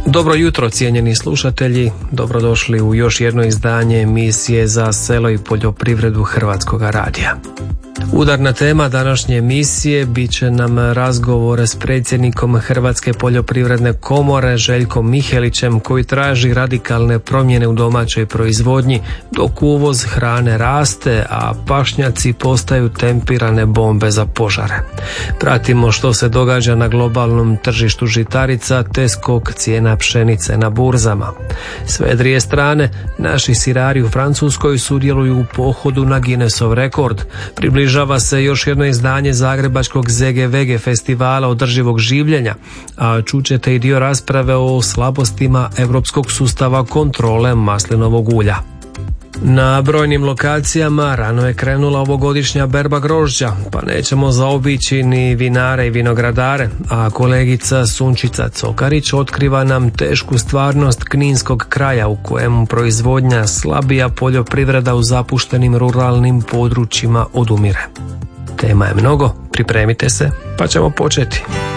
Dobro jutro, cijenjeni slušatelji, dobrodošli u još jedno izdanje emisije za selo i poljoprivredu Hrvatskog radija. Udarna tema današnje emisije bit će nam razgovor s predsjednikom Hrvatske poljoprivredne komore Željkom Mihelićem, koji traži radikalne promjene u domaćoj proizvodnji dok uvoz hrane raste, a pašnjaci postaju tempirane bombe za požare. Pratimo što se događa na globalnom tržištu žitarica te skok cijena pšenice na burzama. S vedrije strane, naši sirari u Francuskoj sudjeluju u pohodu na Guinnessov rekord. Približava se još jedno izdanje zagrebačkog ZGVG festivala održivog življenja, a čućete i dio rasprave o slabostima europskog sustava kontrole maslinovog ulja. Na brojnim lokacijama rano je krenula ovogodišnja berba grožđa, pa nećemo zaobići ni vinare i vinogradare, a kolegica Sunčica Cokarić otkriva nam tešku stvarnost kninskog kraja u kojemu proizvodnja slabija poljoprivreda u zapuštenim ruralnim područjima odumire. Tema je mnogo, pripremite se, pa ćemo početi.